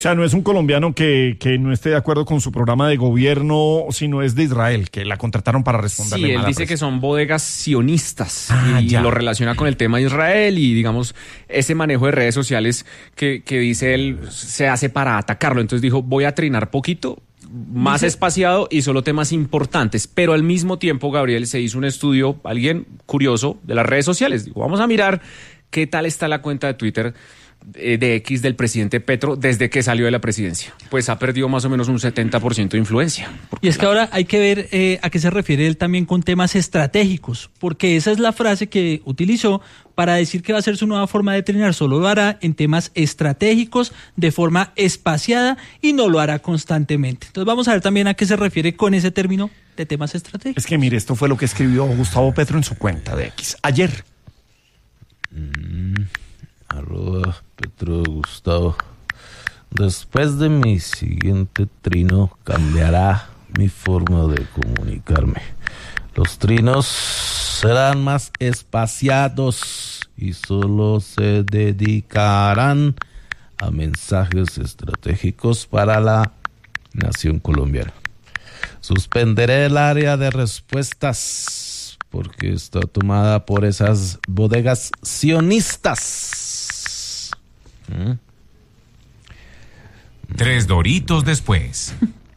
O sea, no es un colombiano que no esté de acuerdo con su programa de gobierno, sino es de Israel, que la contrataron para responderle. Sí, él dice que son bodegas sionistas y ya. lo relaciona con el tema de Israel y, digamos, ese manejo de redes sociales que dice él se hace para atacarlo. Entonces dijo, voy a trinar poquito, más espaciado y solo temas importantes. Pero al mismo tiempo, Gabriel, se hizo un estudio, alguien curioso, de las redes sociales. Digo, vamos a mirar qué tal está la cuenta de Twitter de X del presidente Petro desde que salió de la presidencia. Pues ha perdido más o menos un 70% de influencia. Y es que ahora hay que ver a qué se refiere él también con temas estratégicos, porque esa es la frase que utilizó para decir que va a ser su nueva forma de trinar. Solo lo hará en temas estratégicos, de forma espaciada, y no lo hará constantemente. Entonces vamos a ver también a qué se refiere con ese término de temas estratégicos. Es que mire, esto fue lo que escribió Gustavo Petro en su cuenta de X ayer. @Petro Gustavo. Después de mi siguiente trino cambiará mi forma de comunicarme. Los trinos serán más espaciados y solo se dedicarán a mensajes estratégicos para la nación colombiana. Suspenderé el área de respuestas porque está tomada por esas bodegas sionistas. 3 Doritos después.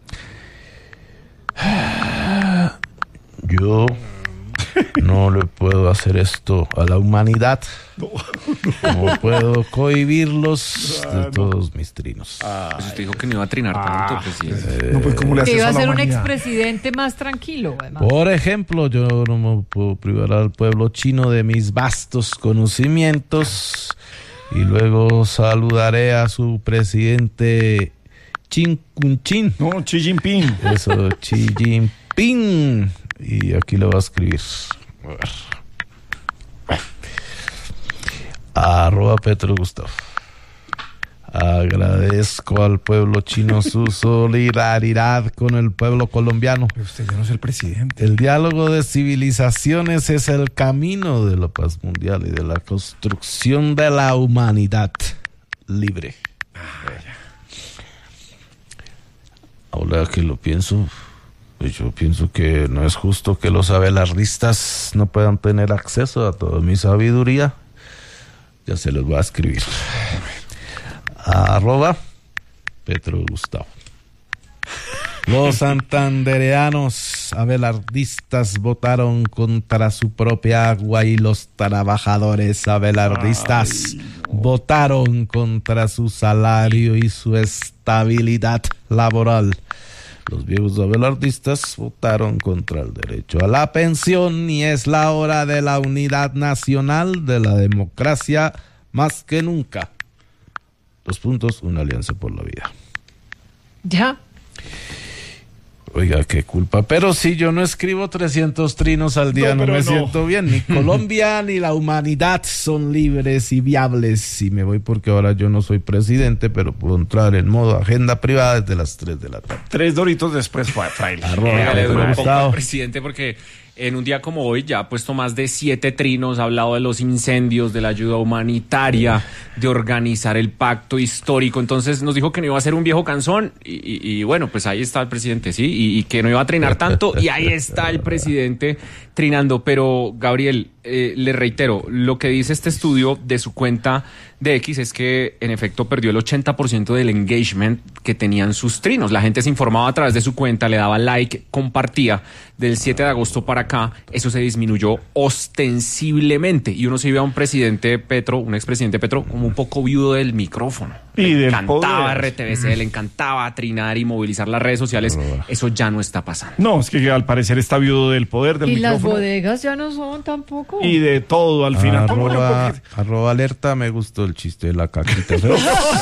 Yo no le puedo hacer esto a la humanidad. No puedo cohibirlos de todos mis trinos. Pues usted dijo que no iba a trinar tanto, presidente. No, pues, ¿cómo le hace Que iba eso a la ser un humanidad? expresidente más tranquilo, además. Por ejemplo, yo no me puedo privar al pueblo chino de mis vastos conocimientos y luego saludaré a su presidente Chin Kun-chin. No, Xi Jinping. Eso, Xi Jinping. Y aquí lo va a escribir. A ver. @Petro Gustavo. Agradezco al pueblo chino su solidaridad con el pueblo colombiano. Pero usted ya no es el presidente. El diálogo de civilizaciones es el camino de la paz mundial y de la construcción de la humanidad libre. Ahora que lo pienso, pues yo pienso que no es justo que los abelardistas no puedan tener acceso a toda mi sabiduría. Ya se los voy a escribir. @Petro Gustavo. Los santandereanos abelardistas votaron contra su propia agua y los trabajadores abelardistas votaron contra su salario y su estabilidad laboral. Los viejos abelardistas votaron contra el derecho a la pensión y es la hora de la unidad nacional, de la democracia, más que nunca. Una alianza por la vida. Ya. Oiga, qué culpa. Pero si yo no escribo 300 trinos al día, no me siento bien. Ni Colombia ni la humanidad son libres y viables. Y me voy porque ahora yo no soy presidente, pero puedo entrar en modo agenda privada desde las 3 de la tarde. 3 Doritos después, fraile. Le duró un poco Gustavo. al presidente porque en un día como hoy ya ha puesto más de 7 trinos, ha hablado de los incendios, de la ayuda humanitaria, de organizar el pacto histórico. Entonces nos dijo que no iba a ser un viejo canzón y bueno, pues ahí está el presidente, sí, y que no iba a trinar tanto y ahí está el presidente trinando. Pero Gabriel, le reitero, lo que dice este estudio de su cuenta de X es que en efecto perdió el 80% del engagement que tenían sus trinos. La gente se informaba a través de su cuenta, le daba like, compartía. Del 7 de agosto para acá, eso se disminuyó ostensiblemente. Y uno se ve a un presidente Petro, un expresidente Petro, como un poco viudo del micrófono. Y Le del encantaba poder. RTBC, le encantaba trinar y movilizar las redes sociales. Eso ya no está pasando. No, es que al parecer está viudo del poder, del Y las micrófono. bodegas ya no son tampoco. Y de todo al final. @alerta, me gustó el chiste de la caquita. ¿Pero?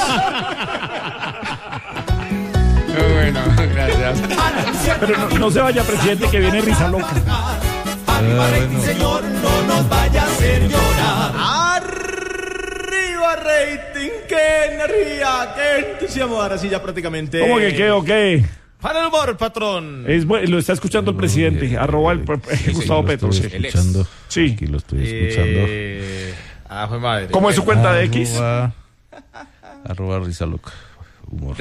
Bueno, gracias. Pero no se vaya, presidente, que viene risa loca. Señor, no nos vaya a hacer llorar. Arriba rating, qué energía, qué entusiasmo. Ahora sí ya prácticamente. ¿Cómo que qué o qué? Para el humor, patrón. Lo está escuchando el presidente. Gustavo Petro. Lo estoy escuchando. Sí. Aquí lo estoy escuchando. Fue madre. ¿Cómo es su cuenta de X? @risa loca. humor.